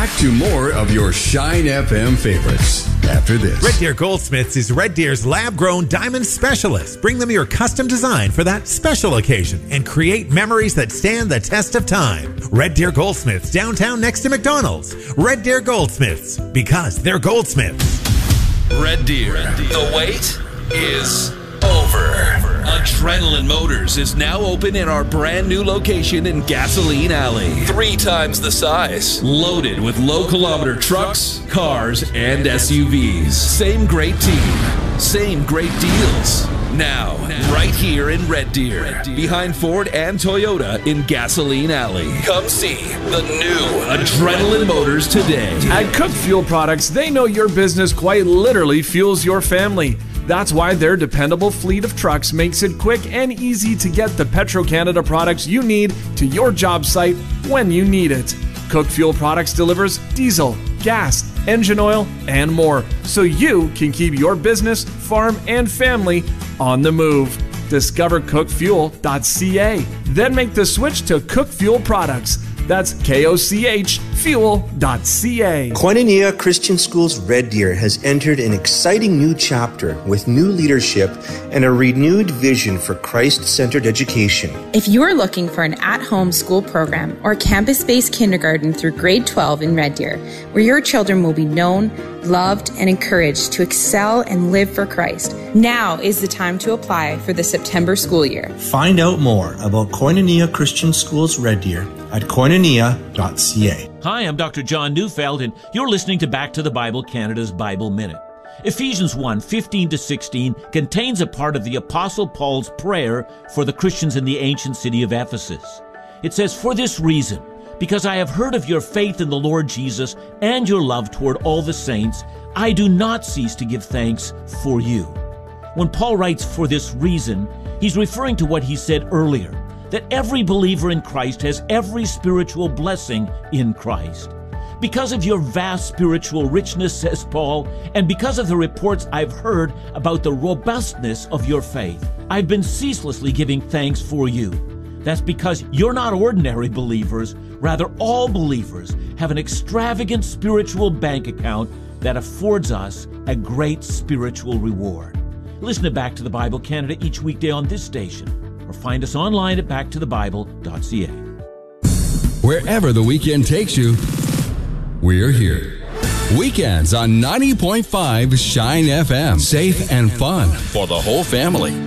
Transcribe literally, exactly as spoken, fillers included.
Back to more of your Shine F M favorites after this. Red Deer Goldsmiths is Red Deer's lab-grown diamond specialist. Bring them your custom design for that special occasion and create memories that stand the test of time. Red Deer Goldsmiths, downtown next to McDonald's. Red Deer Goldsmiths, because they're goldsmiths. Red Deer, the wait is over. Adrenaline Motors is now open in our brand new location in Gasoline Alley. Three times the size. Loaded with low kilometer trucks, cars, and S U Vs. Same great team. Same great deals. Now, right here in Red Deer, behind Ford and Toyota in Gasoline Alley. Come see the new Adrenaline Motors today. At Cook Fuel Products, they know your business quite literally fuels your family. That's why their dependable fleet of trucks makes it quick and easy to get the Petro-Canada products you need to your job site when you need it. Cook Fuel Products delivers diesel, gas, engine oil, and more, so you can keep your business, farm, and family on the move. Discover cook fuel dot c a. Then make the switch to Cook Fuel Products. That's K O C H fuel dot c a. Koinonia Christian Schools Red Deer has entered an exciting new chapter with new leadership and a renewed vision for Christ-centered education. If you are looking for an at-home school program or campus-based kindergarten through grade twelve in Red Deer, where your children will be known, loved, and encouraged to excel and live for Christ, now is the time to apply for the September school year. Find out more about Koinonia Christian Schools Red Deer at koinonia dot c a. Hi, I'm Doctor John Neufeld, and you're listening to Back to the Bible, Canada's Bible Minute. Ephesians one, fifteen to sixteen contains a part of the Apostle Paul's prayer for the Christians in the ancient city of Ephesus. It says, "For this reason, because I have heard of your faith in the Lord Jesus and your love toward all the saints, I do not cease to give thanks for you." When Paul writes "for this reason," he's referring to what he said earlier, that every believer in Christ has every spiritual blessing in Christ. Because of your vast spiritual richness, says Paul, and because of the reports I've heard about the robustness of your faith, I've been ceaselessly giving thanks for you. That's because you're not ordinary believers. Rather, all believers have an extravagant spiritual bank account that affords us a great spiritual reward. Listen to Back to the Bible Canada each weekday on this station, or find us online at back to the bible dot c a. Wherever the weekend takes you, we're here. Weekends on ninety point five Shine F M. Safe and fun for the whole family.